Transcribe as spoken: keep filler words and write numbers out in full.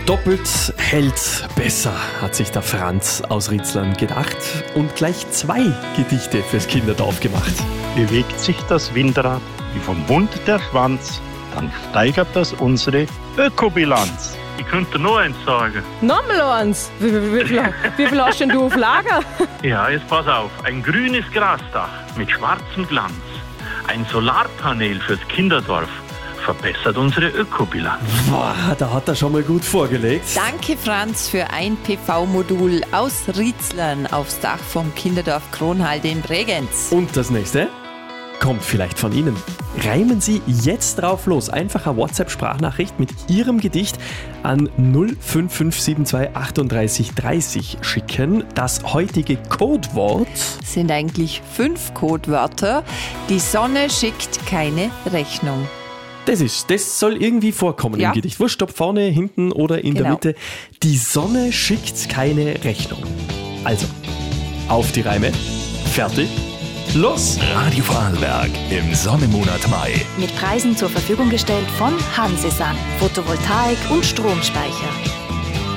Doppelt hält besser, hat sich der Franz aus Ritzlern gedacht und gleich zwei Gedichte fürs Kinderdorf gemacht. Bewegt sich das Windrad wie vom Mund der Schwanz, dann steigert das unsere Ökobilanz. Ich könnte noch eins sagen. Nochmal eins. Wie, wie, wie, viel, wie viel hast denn du auf Lager? Ja, jetzt pass auf. Ein grünes Grasdach mit schwarzem Glanz. Ein Solarpanel fürs Kinderdorf verbessert unsere Ökobilanz. Boah, da hat er schon mal gut vorgelegt. Danke, Franz, für ein P V-Modul aus Ritzlern aufs Dach vom Kinderdorf Kronhalde in Bregenz. Und das nächste kommt vielleicht von Ihnen. Reimen Sie jetzt drauf los. Einfach eine WhatsApp-Sprachnachricht mit Ihrem Gedicht an null fünf fünf sieben zwei achtunddreißig dreißig schicken. Das heutige Codewort Sind eigentlich fünf Codewörter. Die Sonne schickt keine Rechnung. Das ist, das soll irgendwie vorkommen Ja. im Gedicht. Wurscht, ob vorne, hinten oder in der Genau. Mitte. Die Sonne schickt keine Rechnung. Also, auf die Reime. Fertig. Los! Radio Vorarlberg im Sonnenmonat Mai. Mit Preisen zur Verfügung gestellt von Hansesan. Photovoltaik und Stromspeicher.